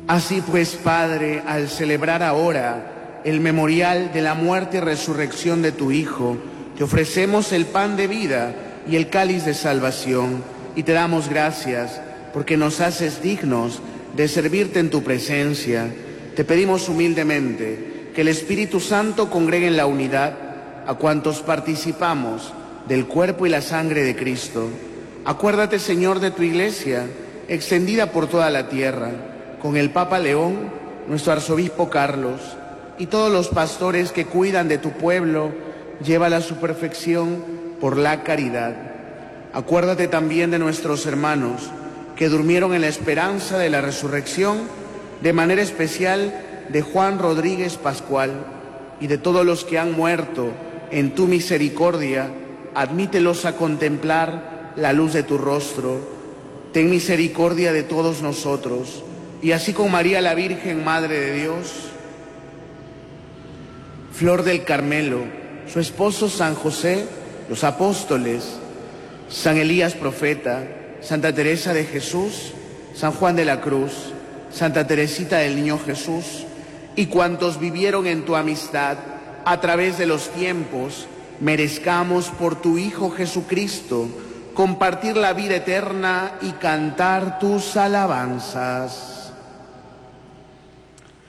Así pues, Padre, al celebrar ahora el memorial de la muerte y resurrección de tu Hijo, te ofrecemos el pan de vida y el cáliz de salvación, y te damos gracias porque nos haces dignos de servirte en tu presencia. Te pedimos humildemente que el Espíritu Santo congregue en la unidad a cuantos participamos del cuerpo y la sangre de Cristo. Acuérdate, Señor, de tu Iglesia, extendida por toda la tierra, con el Papa León, nuestro arzobispo Carlos, y todos los pastores que cuidan de tu pueblo, llévala a su perfección por la caridad. Acuérdate también de nuestros hermanos que durmieron en la esperanza de la resurrección, de manera especial de Juan Rodríguez Pascual y de todos los que han muerto en tu misericordia. Admítelos a contemplar la luz de tu rostro. Ten misericordia de todos nosotros, y así con María la Virgen, Madre de Dios, Flor del Carmelo, su esposo San José, los apóstoles, San Elías profeta, Santa Teresa de Jesús, San Juan de la Cruz, Santa Teresita del Niño Jesús, y cuantos vivieron en tu amistad a través de los tiempos, merezcamos por tu Hijo Jesucristo compartir la vida eterna y cantar tus alabanzas.